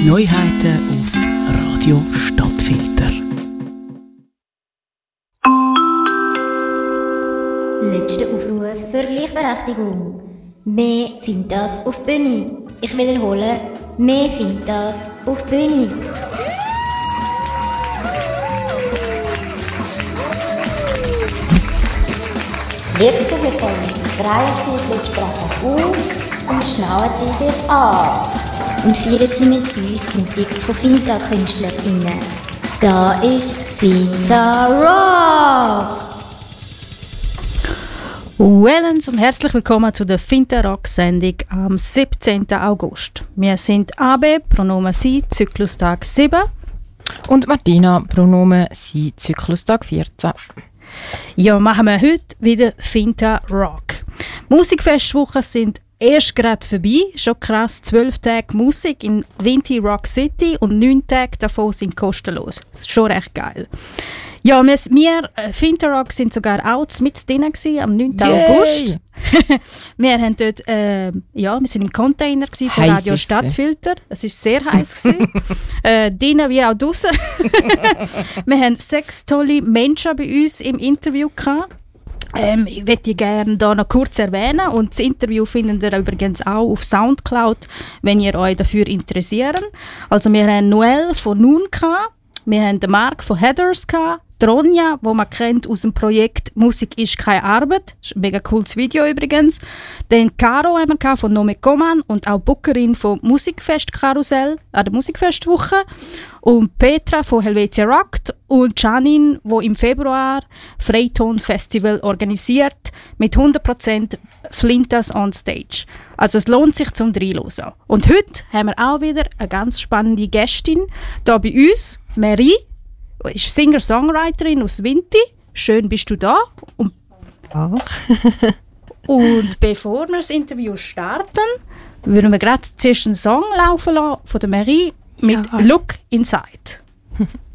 Neuheiten auf Radio Stadtfilter. Letzter Aufruf für Gleichberechtigung. Mehr findet das auf Bühne. Ich wiederhole, mehr findet das auf Bühne. Liebe Publikum, drehen Sie die Lautsprecher auf und schnallen Sie sich an. Und feiern Sie mit uns die Musik von Finta-KünstlerInnen. Da ist Finta Rock! Wellens und herzlich willkommen zu der Finta Rock Sendung am 17. August. Wir sind AB, Pronomen Sie, Zyklustag 7. Und Martina, Pronomen Sie, Zyklustag 14. Ja, machen wir heute wieder Finta Rock. Musikfestwochen sind erst gerade vorbei. Schon krass, 12 Tage Musik in Vinti Rock City und 9 Tage davon sind kostenlos. Das ist schon recht geil. Ja, wir Finta Rock sind sogar auch mit drin am 9. August. Wir haben dort, wir sind im Container von Heiss Radio Stadtfilter. Es war sehr heiß. Drinnen wie auch draussen. Wir haben 6 tolle Menschen bei uns im Interview gehabt. Ich möchte die gerne hier noch kurz erwähnen. Und das Interview findet ihr übrigens auch auf Soundcloud, wenn ihr euch dafür interessiert. Also wir haben Noel von Nun gehabt. Wir haben den Marc von Heathers gehabt. Ronja, wo man kennt aus dem Projekt «Musik ist keine Arbeit». Das ist ein mega cooles Video übrigens. Dann Caro haben wir von «Nome Coman» und auch Bookerin von «Musikfest Karussell» an der Musikfestwoche. Und Petra von «Helvetia Rockt» und Janine, die im Februar Freiton Festival organisiert mit 100% Flintas on Stage. Also es lohnt sich zum Reinhören. Und heute haben wir auch wieder eine ganz spannende Gästin hier bei uns, Marie. Ist Singer-Songwriterin aus Vinti. Schön bist du da. Und bevor wir das Interview starten, würden wir gerade zuerst einen Song laufen lassen von der Marie mit «Look Inside».